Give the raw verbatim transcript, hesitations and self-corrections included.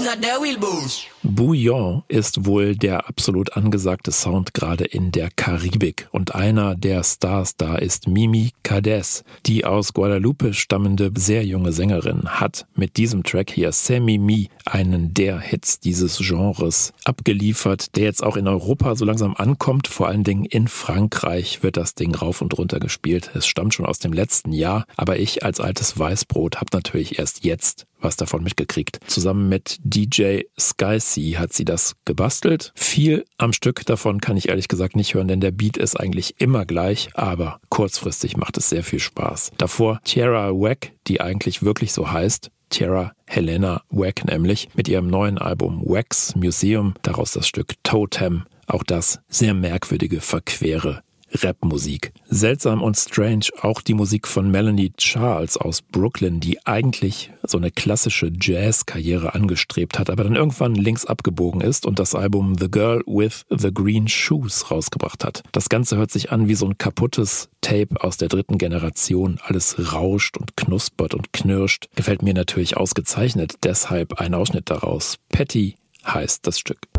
Bouillon ist wohl der absolut angesagte Sound gerade in der Karibik. Und einer der Stars da ist Mimi Cades. Die aus Guadalupe stammende, sehr junge Sängerin hat mit diesem Track hier, C'est Mimi, einen der Hits dieses Genres abgeliefert, der jetzt auch in Europa so langsam ankommt. Vor allen Dingen in Frankreich wird das Ding rauf und runter gespielt. Es stammt schon aus dem letzten Jahr, aber ich als altes Weißbrot habe natürlich erst jetzt was davon mitgekriegt. Zusammen mit D J Sky-C hat sie das gebastelt. Viel am Stück davon kann ich ehrlich gesagt nicht hören, denn der Beat ist eigentlich immer gleich, aber kurzfristig macht es sehr viel Spaß. Davor Tierra Whack, die eigentlich wirklich so heißt, Tierra Helena Whack nämlich, mit ihrem neuen Album Wax Museum, daraus das Stück Totem, auch das sehr merkwürdige, verquere Rapmusik. Seltsam und strange auch die Musik von Melanie Charles aus Brooklyn, die eigentlich so eine klassische Jazz-Karriere angestrebt hat, aber dann irgendwann links abgebogen ist und das Album The Girl with the Green Shoes rausgebracht hat. Das Ganze hört sich an wie so ein kaputtes Tape aus der dritten Generation. Alles rauscht und knuspert und knirscht. Gefällt mir natürlich ausgezeichnet, deshalb ein Ausschnitt daraus. Patty heißt das Stück.